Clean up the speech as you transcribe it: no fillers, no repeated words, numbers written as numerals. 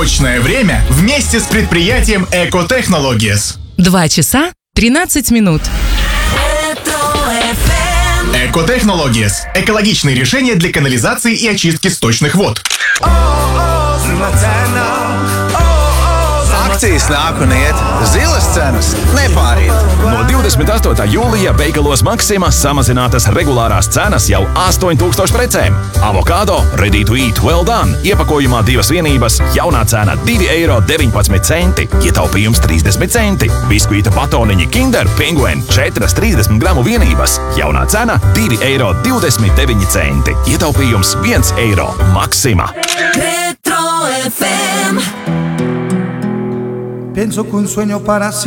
Точное время вместе с предприятием Экотехнологиес. 2 часа 13 минут. Экотехнологиес. Экологичные решения для канализации и очистки сточных вод. Akcijas nāk un iet, zilas cenas nepārīt. No 28. jūlija veikalos Maxima samazinātas regulārās cenas jau 8000 precēm. Avokado ready to eat well done. Iepakojumā 2 vienības, jaunā cena 2,19 eiro, ietaupījums 30 centi. Biskuīta batoniņi Kinder Penguin 4,30 gramu vienības, jaunā cena 2,29 eiro, ietaupījums 1 eiro. Maxima. Retro FM. Pienso que un sueño para